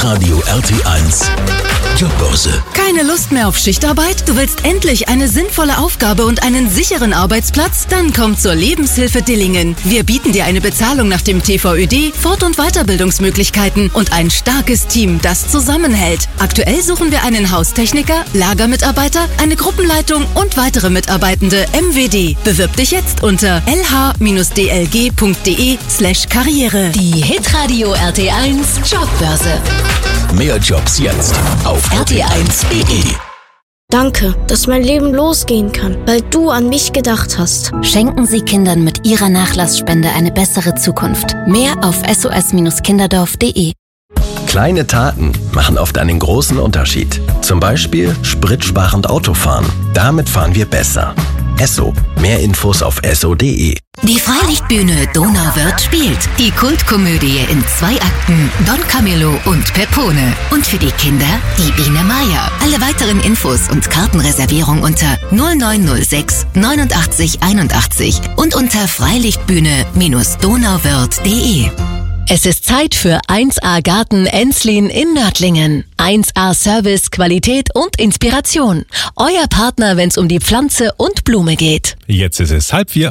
Hitradio RT1 Jobbörse. Keine Lust mehr auf Schichtarbeit? Du willst endlich eine sinnvolle Aufgabe und einen sicheren Arbeitsplatz? Dann komm zur Lebenshilfe Dillingen. Wir bieten dir eine Bezahlung nach dem TVÖD, Fort- und Weiterbildungsmöglichkeiten und ein starkes Team, das zusammenhält. Aktuell suchen wir einen Haustechniker, Lagermitarbeiter, eine Gruppenleitung und weitere Mitarbeitende MWD. Bewirb dich jetzt unter lh-dlg.de/Karriere. Die Hitradio RT1 Jobbörse. Mehr Jobs jetzt auf rt1.de. Danke, dass mein Leben losgehen kann, weil du an mich gedacht hast. Schenken Sie Kindern mit Ihrer Nachlassspende eine bessere Zukunft. Mehr auf sos-kinderdorf.de. Kleine Taten machen oft einen großen Unterschied. Zum Beispiel spritsparend Autofahren. Damit fahren wir besser. Esso. Mehr Infos auf esso.de. Die Freilichtbühne Donauwörth spielt die Kultkomödie in 2 Akten Don Camillo und Pepone. Und für die Kinder die Biene Maya. Alle weiteren Infos und Kartenreservierung unter 0906 89 81 und unter freilichtbühne-donauwörth.de. Es ist Zeit für 1A Garten Enslin in Nördlingen. 1A Service, Qualität und Inspiration. Euer Partner, wenn es um die Pflanze und Blume geht. Jetzt ist es 3:30.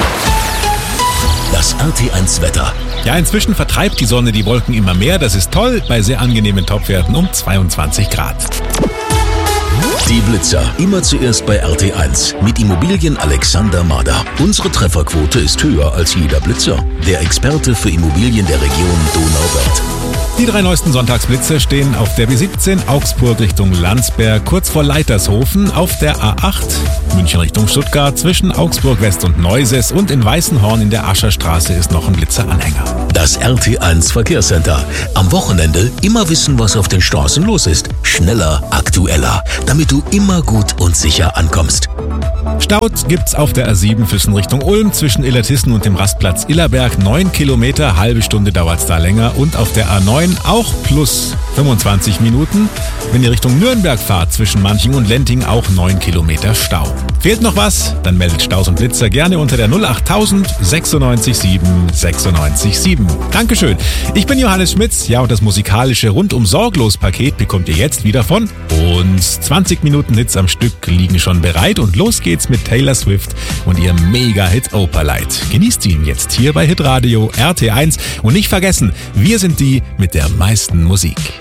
Das RT1-Wetter. Ja, inzwischen vertreibt die Sonne die Wolken immer mehr. Das ist toll, bei sehr angenehmen Topwerten um 22 Grad. Die Blitzer. Immer zuerst bei RT1 mit Immobilien Alexander Mader. Unsere Trefferquote ist höher als jeder Blitzer. Der Experte für Immobilien der Region Donauwörth. Die 3 neuesten Sonntagsblitzer stehen auf der B17 Augsburg Richtung Landsberg, kurz vor Leitershofen, auf der A8 München Richtung Stuttgart, zwischen Augsburg West und Neuses und in Weißenhorn in der Ascherstraße ist noch ein Blitzeranhänger. Das RT1 Verkehrscenter. Am Wochenende immer wissen, was auf den Straßen los ist. Schneller, aktueller, damit du immer gut und sicher ankommst. Staut gibt's auf der A7 Füssen Richtung Ulm zwischen Illertissen und dem Rastplatz Illerberg. 9 Kilometer, halbe Stunde dauert's da länger. Und auf der A9 auch plus 25 Minuten. Wenn ihr Richtung Nürnberg fahrt, zwischen Manching und Lenting auch 9 Kilometer Stau. Fehlt noch was? Dann meldet Staus und Blitzer gerne unter der 08000 96 7 96 7. Dankeschön. Ich bin Johannes Schmitz. Ja, und das musikalische Rundum-Sorglos-Paket bekommt ihr jetzt wieder von uns. 20 Minuten Hits am Stück liegen schon bereit und los geht's mit Taylor Swift und ihrem Mega-Hit Opalite. Genießt ihn jetzt hier bei Hitradio RT1 und nicht vergessen, wir sind die mit der meisten Musik.